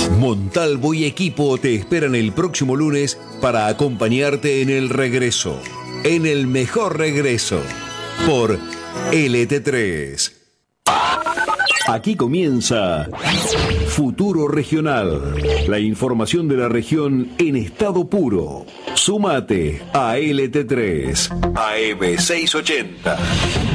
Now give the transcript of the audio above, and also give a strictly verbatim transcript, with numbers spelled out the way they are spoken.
Montalvo y equipo te esperan el próximo lunes para acompañarte en el regreso, en el mejor regreso, por L T tres. Aquí comienza Futuro Regional, la información de la región en estado puro. Súmate a L T tres, A M seiscientos ochenta.